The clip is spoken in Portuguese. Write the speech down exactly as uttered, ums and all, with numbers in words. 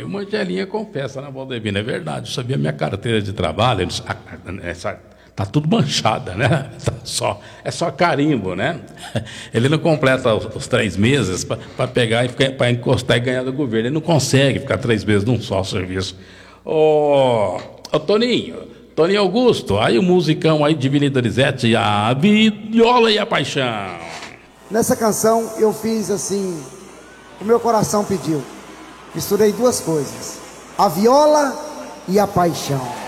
Aí o Mangelinha confessa, né, Valdevino? É verdade, eu sabia minha carteira de trabalho, eles, essa, tá tudo manchada, né? Tá só, é só carimbo, né? Ele não completa os, os três meses para pegar e para encostar e ganhar do governo. Ele não consegue ficar três meses num só serviço. Ô, ô Toninho, Toninho Augusto, aí o musicão aí de Vini Donizete, a viola e a paixão. Nessa canção eu fiz assim, o meu coração pediu. Misturei duas coisas, a viola e a paixão.